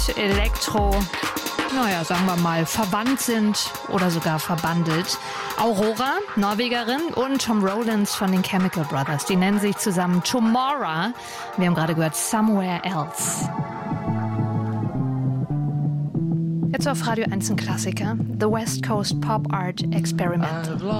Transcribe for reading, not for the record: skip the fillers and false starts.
Elektro, sagen wir mal, verwandt sind oder sogar verbandelt. Aurora, Norwegerin, und Tom Rowlands von den Chemical Brothers. Die nennen sich zusammen Tomorrow. Wir haben gerade gehört Somewhere Else. Jetzt auf Radio 1 ein Klassiker. The West Coast Pop Art Experiment.